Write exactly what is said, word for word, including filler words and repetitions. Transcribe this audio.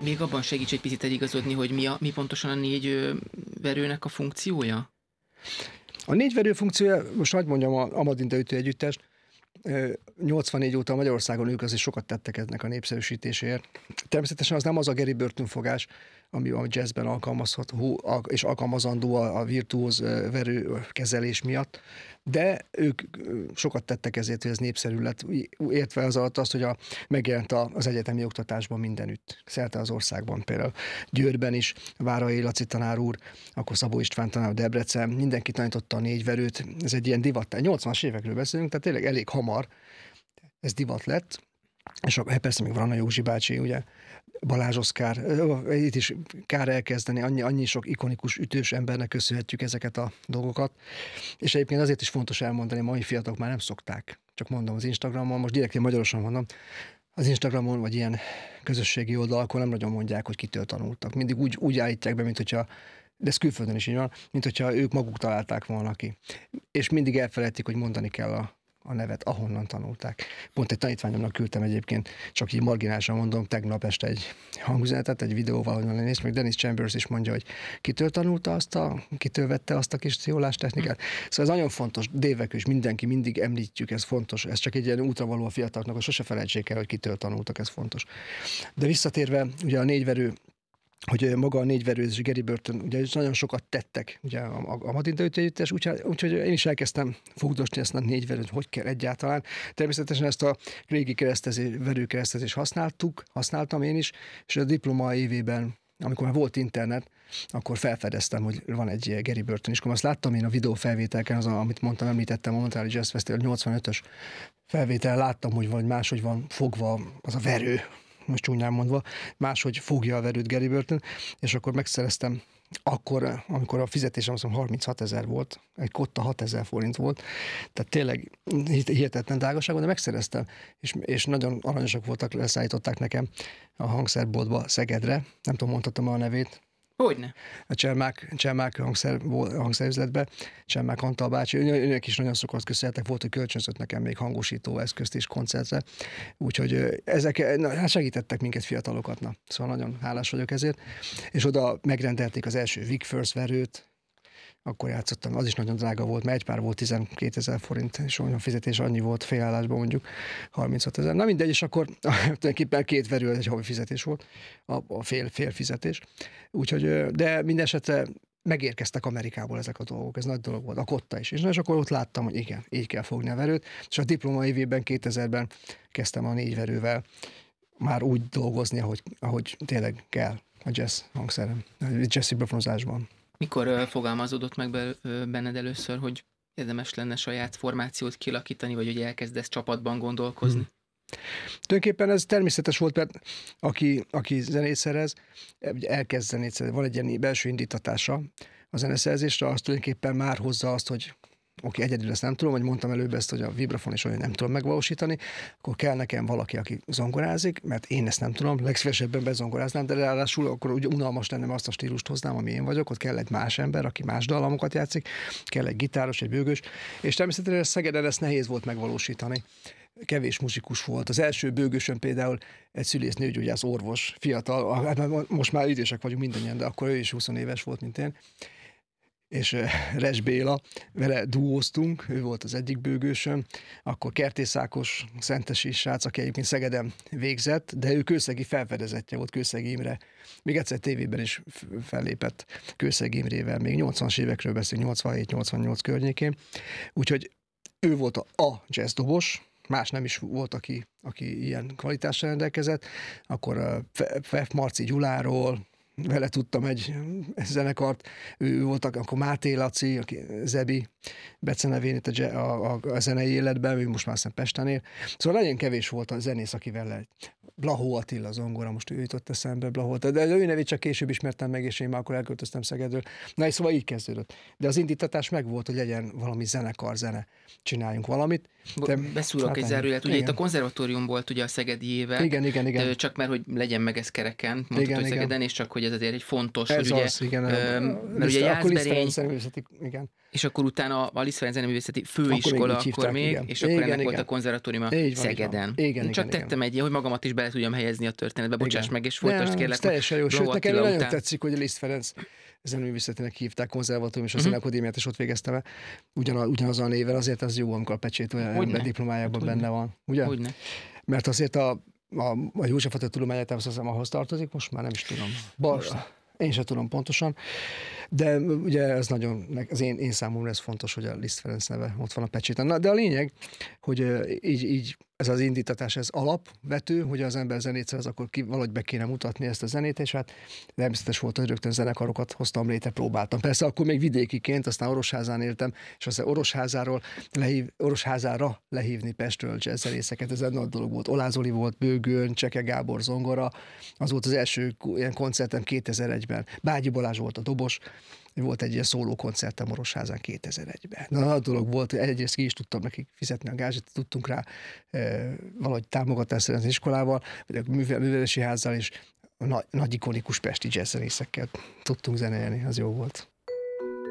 még abban segíts egy picit eligazodni, hogy mi, a, mi pontosan a négy ö, verőnek a funkciója? A négy verő funkciója, most hagyd mondjam, a Amadinda ütő együttes, nyolcvannégy óta Magyarországon ők azért sokat tettek ennek a népszerűsítéséért. Természetesen az nem az a Gary Burton fogás, ami a jazzben alkalmazható és alkalmazandó a virtuóz verőkezelés miatt, de ők sokat tettek ezért, hogy ez népszerű lett, értve az alatt azt, hogy a, megjelent az egyetemi oktatásban mindenütt, szerte az országban, például Győrben is, Várai Laci tanár úr, akkor Szabó István tanár Debrecen, mindenki tanította a négy verőt, ez egy ilyen divat, nyolcvanas évekről beszélünk, tehát tényleg elég hamar ez divat lett, és a, persze még Vrana Józsi bácsi, ugye, Balázs Oszkár, itt is kár elkezdeni, annyi, annyi sok ikonikus, ütős embernek köszönhetjük ezeket a dolgokat, és egyébként azért is fontos elmondani, mai fiatalok már nem szokták, csak mondom az Instagramon, most direkt én magyarosan mondom, az Instagramon, vagy ilyen közösségi oldalakon nem nagyon mondják, hogy kitől tanultak. Mindig úgy, úgy állítják be, mint hogyha, de ez külföldön is így van, mint hogyha ők maguk találták volna ki. És mindig elfelejtik, hogy mondani kell a a nevet, ahonnan tanulták. Pont egy tanítványomnak küldtem egyébként, csak így marginálisan mondom, tegnap este egy hangüzenetet, egy videóval, hogy nézd meg, Dennis Chambers is mondja, hogy kitől tanulta azt a, kitől vette azt a kis szólás technikát. Szóval ez nagyon fontos, Dévek is, mindenki, mindig említjük, ez fontos, ez csak egy ilyen útravaló a fiataloknak, hogy sose felejtsék el, hogy kitől tanultak, ez fontos. De visszatérve, ugye a négyverő, hogy maga a négyverős Gary Burton, ugye nagyon sokat tettek, ugye a, a Amadinda ütő együttes, úgyhogy, úgyhogy én is elkezdtem fogdosni ezt a négyverőt, hogy kell egyáltalán. Természetesen ezt a régi keresztezés, verőkeresztezést használtuk, használtam én is, és a diploma évében, amikor már volt internet, akkor felfedeztem, hogy van egy Gary Burton iskola. Azt láttam én a videófelvételken, az, amit mondtam, említettem, a Montreali Jazz Festival nyolcvanötös felvétel, láttam, hogy vagy máshogy van fogva az a verő, most csúnyán mondva, máshogy fogja a verőt Gary Burton, és akkor megszereztem, akkor, amikor a fizetésem azt mondom, harminchat ezer volt, egy kotta hatezer forint volt, tehát tényleg hihetetlen drágaságon, de megszereztem, és, és nagyon aranyosak voltak, leszállították nekem a hangszerboltba Szegedre, nem tudom, mondhatom a nevét, Hogyne. a Csermák, Csermák hangszer, hangszerüzletbe, Csermák Antal bácsi, ők is nagyon sokat köszönhetek, volt, hogy kölcsönzött nekem még hangosító eszközt is koncertre, úgyhogy ezek na, hát segítettek minket fiatalokat, na. Szóval nagyon hálás vagyok ezért, és oda megrendelték az első Vic First verőt, akkor játszottam, az is nagyon drága volt, mert egy pár volt tizenkétezer forint, és olyan fizetés annyi volt félállásban mondjuk harminchat ezer. Na mindegy, és akkor tulajdonképpen két verő egy havi fizetés volt, a, a fél, fél fizetés. Úgyhogy, de minden esetre megérkeztek Amerikából ezek a dolgok, ez nagy dolog volt, a kotta is. És, és akkor ott láttam, hogy igen, így kell fogni a verőt, és a diploma évében, kétezerben kezdtem a négy verővel már úgy dolgozni, ahogy, ahogy tényleg kell a jazz hangszerem, a jazz vibrafonozásban. Mikor uh, fogalmazódott meg be, uh, benned először, hogy érdemes lenne saját formációt kialakítani, vagy hogy elkezdesz csapatban gondolkozni? Hmm. Tulajdonképpen ez természetes volt, mert aki, aki zenét szerez, elkezd zenét szerezni. Van egy ilyen belső indítatása a zeneszerzésre, az tulajdonképpen már hozza azt, hogy oké, egyedül ezt nem tudom, vagy mondtam előbb ezt, hogy a vibrafon is olyan nem tudom megvalósítani, akkor kell nekem valaki, aki zongorázik, mert én ezt nem tudom, legszívesebben bezongoráznám, de ráadásul akkor úgy unalmas lenne, mert azt a stílust hoznám, ami én vagyok, ott kell egy más ember, aki más dallamokat játszik, kell egy gitáros, egy bőgős, és természetesen Szegeden ezt nehéz volt megvalósítani. Kevés muzsikus volt. Az első bőgősön például egy szülész nőgyógyász orvos, fiatal, hát most már idősek vagyunk mindannyian, de akkor ő is húsz éves volt, mint én, és Res Béla, vele duóztunk, ő volt az egyik bőgősön, akkor Kertész Ákos, szentesi srác, aki egyébként Szegeden végzett, de ő kőszegi felfedezetje volt, Kőszegi Imre. Még egyszer tévében is fellépett Kőszegi Imrével, még nyolcvanas évekről beszélünk, nyolcvanhét nyolcvannyolc környékén, úgyhogy ő volt a, a jazz dobos, más nem is volt, aki, aki ilyen kvalitással rendelkezett, akkor F. Marci Gyuláról, vele tudtam egy zenekart, ő volt akkor Máté Laci, aki Zebi, Bece nevén itt a, a, a zenei életben, ő most már aztán Pesten él. Szóval nagyon kevés volt a zenész, akivel lehet. Blahó Attila zongora, most ő jutott eszembe, Blahó Attila, de ő nevét csak később ismertem meg, és én már akkor elköltöztem Szegedről. Na és szóval így kezdődött. De az indítatás meg volt, hogy legyen valami zenekar, zene, csináljunk valamit. De, Beszúrok hát egy zárójelet, ugye itt a konzervatórium volt ugye a szegedi évek, igen, igen, igen. csak mert hogy legyen meg ez kereken, mondtad, igen, hogy Szegeden, igen. És csak hogy ez azért egy fontos, ez hogy az, ugye, igen, ö, mert ugye Jászberény, igen. És akkor utána a Liszt Ferenc Zeneművészeti Akkor még Főiskola, így akkor hívták, még, igen. és akkor Igen, ennek volt igen. a konzervatóriuma Így van, így van. Szegeden. Igen, Én csak igen, tettem egy ilyen, hogy magamat is bele tudjam helyezni a történetbe. Bocsáss Igen. meg, és Nem, folytasd nem, kérlek. ez teljesen jó. Sőt, Blau nekem Attila nagyon után. tetszik, hogy a Liszt Ferenc zeneművészetének hívták, konzervatórium és a Mhm. Zeneakadémiát is ott végeztem el. Ugyan, ugyanazon a néven, azért az jó, amikor a pecsét olyan Hogyne. ember diplomájában Hát benne van. Ugye? Hogyne. Mert azért a, a, a József Attila Tudományegyetem azt hiszem ahhoz tartozik, most már nem is tudom. Ba, én sem tudom pontosan, de ugye ez nagyon, az én, én számomra ez fontos, hogy a Liszt Ferenc neve ott van a pecséten. Na, de a lényeg, hogy ö, így, így ez az indítatás, ez alapvető, hogy az ember zenét szerez, akkor ki, valahogy be kéne mutatni ezt a zenét, és hát természetes volt, hogy rögtön zenekarokat hoztam létre, próbáltam. Persze akkor még vidékiként, aztán Orosházán éltem, és aztán Orosházáról lehív, Orosházára lehívni Pestről jazzzenészeket, ez egy nagy dolog volt. Oláh Zoli volt, Bőgőn, Cseke Gábor zongora, az volt az első ilyen koncertem kétezer-egyben. Bágyi Balázs volt a dobos, volt egy ilyen szóló koncertem Orosházán kétezer-egyben. Na, nagy dolog volt, hogy egyrészt ki is tudtam nekik fizetni a gázsit, tudtunk rá e, valahogy támogatást szerezni iskolával, vagy a művel, művelési házzal, és nagy, nagy ikonikus pesti jazzzenészekkel tudtunk zenélni, az jó volt.